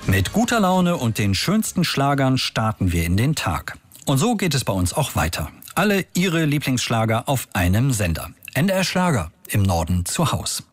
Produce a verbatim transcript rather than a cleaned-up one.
Mit guter Laune und den schönsten Schlagern starten wir in den Tag. Und so geht es bei uns auch weiter. Alle Ihre Lieblingsschlager auf einem Sender. N D R Schlager, im Norden zu Haus.